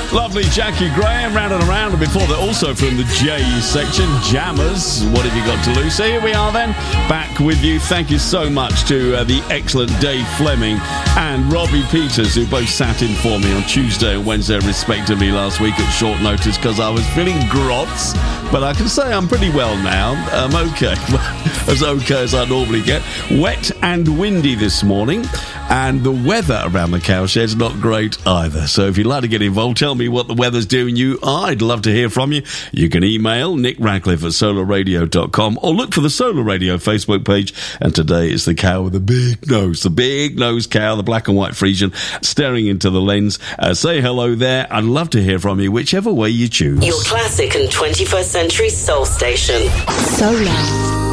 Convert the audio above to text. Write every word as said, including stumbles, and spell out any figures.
Lovely Jackie Graham, Round and Around, and before that also from the J section, Jammers, What Have You Got to Lose? So here we are then, back with you. Thank you so much to uh, the excellent Dave Fleming and Robbie Peters, who both sat in for me on Tuesday and Wednesday respectively last week at short notice because I was feeling grots, but I can say I'm pretty well now. I'm okay, as okay as I normally get. Wet and windy this morning, and the weather around the cowshed's not great either. So if you'd like to get involved, tell me what the weather's doing you. I'd love to hear from you. You can email Nick Radcliffe at solar radio dot com or look for the Solar Radio Facebook page. And today it's the cow with the big nose, the big nose cow, the black and white Frisian, staring into the lens. Uh, say hello there. I'd love to hear from you, whichever way you choose. Your classic and twenty-first century soul station. Solar.